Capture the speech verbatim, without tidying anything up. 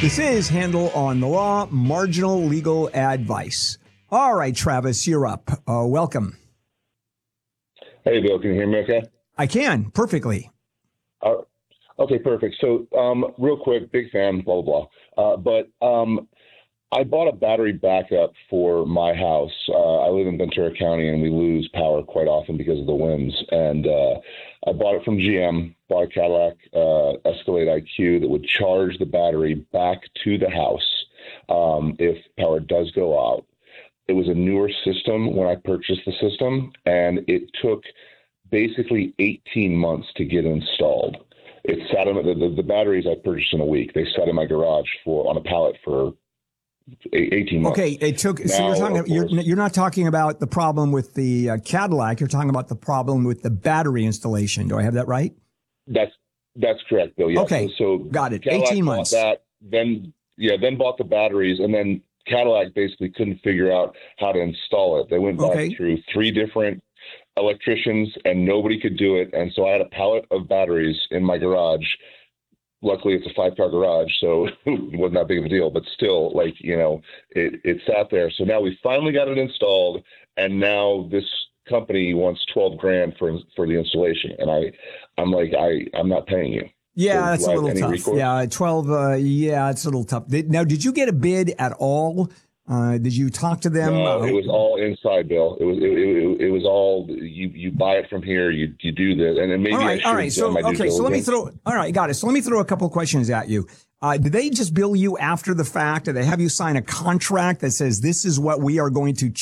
This is Handel on the Law, marginal legal advice. All right, Travis, you're up. Uh, welcome. Hey, Bill, can you hear me okay? I can, perfectly. Uh, okay, perfect. So um, real quick, big fan, blah, blah, blah. Uh, but um, I bought a battery backup for my house. Uh, I live in Ventura County, and we lose power quite often because of the winds. And uh, I bought it from G M, bought a Cadillac uh, Escalade I Q that would charge the battery back to the house um, if power does go out. It was a newer system when I purchased the system, and it took basically eighteen months to get installed. It sat in the, the, the batteries I purchased in a week. They sat in my garage for on a pallet for eighteen months. Okay, it took. Now, so you're talking. You're, you're not talking about the problem with the uh, Cadillac. You're talking about the problem with the battery installation. Do I have that right? That's that's correct, Bill. Yes. Okay, so, so got it. Cadillac eighteen bought months. That then yeah, then bought the batteries, and then Cadillac basically couldn't figure out how to install it. They went back Okay. through three different electricians, and nobody could do it. And so I had a pallet of batteries in my garage. Luckily, it's a five-car garage, so it wasn't that big of a deal. But still, like, you know, it, it sat there. So now we finally got it installed, and now this company wants twelve grand for for the installation. And I, I'm like, I, I'm not paying you. Yeah, So that's do a I have little any tough. recourse? Yeah, twelve. Uh, yeah, it's a little tough. Did- Now, did you get a bid at all? Uh, did you talk to them? No, Uh, it was all inside, Bill. It was it, it, it was all you. You buy it from here. You you do this, and then maybe all I right, should all right. have So, done my due okay, so let me diligence. throw. All right, got it. So let me throw a couple questions at you. Uh, did they just bill you after the fact? Did they have you sign a contract that says this is what we are going to